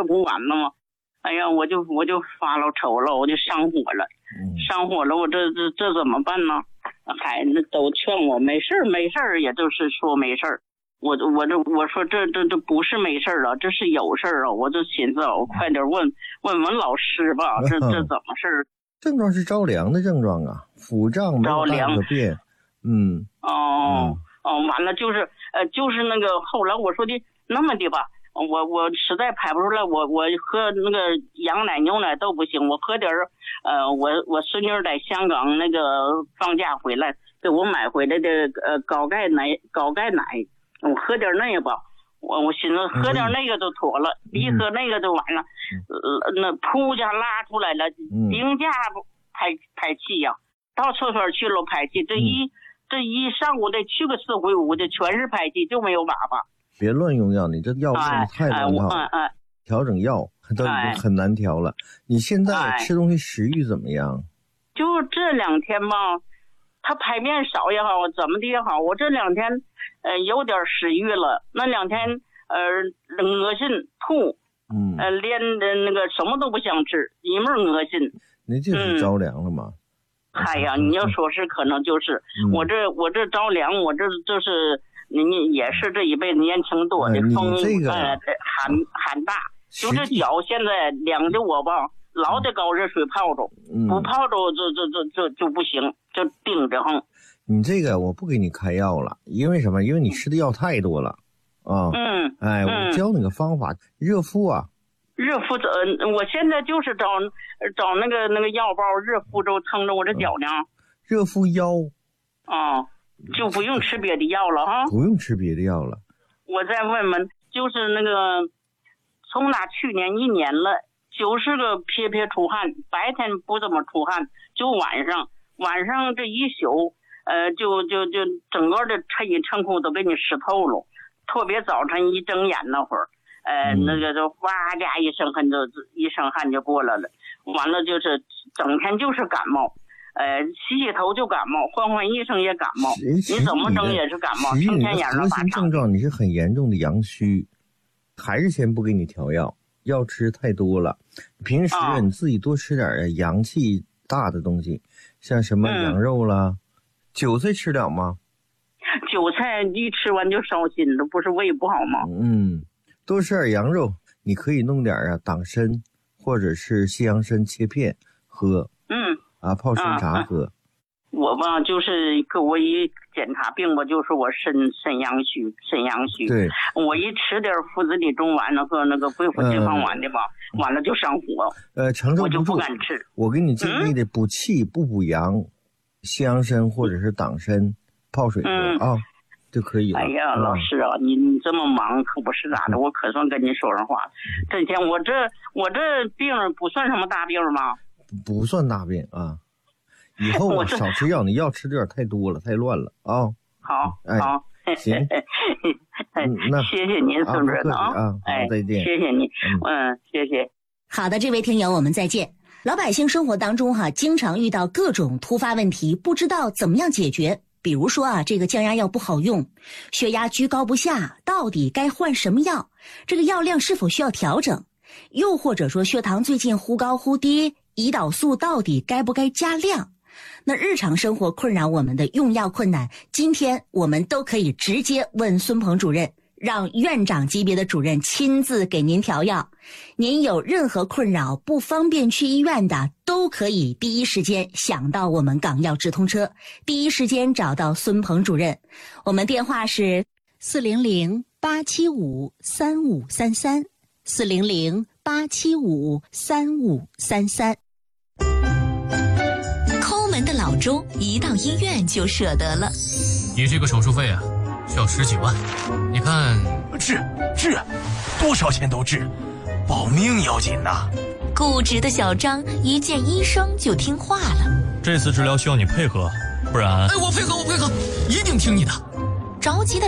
这不完了吗？哎呀，我就发了愁了，我就上火了，上火了，我这怎么办呢？孩子都劝我没事儿，也就是说没事儿。我说这不是没事儿了，这是有事儿了。我就寻思我快点问老师吧，这怎么事儿？ 症状是着凉的症状啊，腹胀没有大可便。 完了就是那个后来我说的那么的吧，我实在排不出来，我喝那个羊奶牛奶都不行，我喝点我孙女在香港那个放假回来给我买回来的高钙奶，我喝点那个吧。我寻思喝点那个就妥了，一喝那个就完了，那噗家拉出来了，顶架排气呀，到厕所去了排气，这一上午得去个4回5的，全是排气，就没有粑粑。 别乱用药，你这药物太乱套了。调整药都已经很难调了。你现在吃东西食欲怎么样？ 就这2天吧，他排便少也好，怎么的也好，我这2天有点食欲了。那2天恶心吐，连那个什么都不想吃，一门恶心。 那就是着凉了吗？ 哎呀，你要说是可能就是，我这着凉，我这就是你也是这一辈子年轻多的风，寒大，就这脚现在凉的我吧，老得高热水泡着，不泡着就不行，就顶着哼。 你这个我不给你开药了，因为什么？因为你吃的药太多了啊。我教你个方法，热敷啊。 热敷我现在就是找那个药包，热敷着疼着我这脚呢。 热敷腰。 就不用吃别的药了哈。 不用吃别的药了。 我再问问，就是那个从哪去年1年了，就是个撇出汗，白天不怎么出汗，就晚上这一宿，就整个的衬裤都给你湿透了，特别早晨一睁眼那会儿。那个就哗家一身汗就过来了，完了就是整天就是感冒，洗头就感冒，换医生也感冒，你怎么整也是感冒，成天眼上发烫。 症状你是很严重的阳虚，还是先不给你调药，药吃太多了。平时你自己多吃点阳气大的东西，像什么羊肉啦，韭菜吃了吗？ 韭菜一吃完就烧心，这不是胃不好吗？ 多吃点羊肉，你可以弄点党参或者是西洋参切片喝，泡参茶喝。 我吧就是给我一检查病吧，就是我肾阳虚。对，我一吃点附子理中丸和那个桂附地黄丸的吧，完了就上火， 承受不住， 我就不敢吃。 我给你建议的补气不补阳，西洋参或者是党参泡水喝就可以了。 哎呀，老师啊，你这么忙可不是咋的，我可算跟你说上话了。这天我这病不算什么大病吗？ 不算大病啊。以后我少吃药，你药吃的有点太多了，太乱了啊。 好， 行。 那谢谢您，孙主任啊。再见。 谢谢你，谢谢。 好的，这位听友，我们再见。老百姓生活当中经常遇到各种突发问题，不知道怎么样解决。比如说这个降压药不好用，血压居高不下，到底该换什么药？这个药量是否需要调整？又或者说血糖最近忽高忽低，胰岛素到底该不该加量？那日常生活困扰我们的用药困难，今天我们都可以直接问孙鹏主任，让院长级别的主任亲自给您调药。您有任何困扰不方便去医院的，都可以第一时间想到我们港药直通车，第一时间找到孙鹏主任。我们电话是400-875-3533 400-875-3533。 抠门的老钟一到医院就舍得了。 你这个手术费需要10几万，你看治多少钱都治，保命要紧呐。 固执的小张一见医生就听话了。 这次治疗需要你配合，不然……我配合，一定听你的。 着急的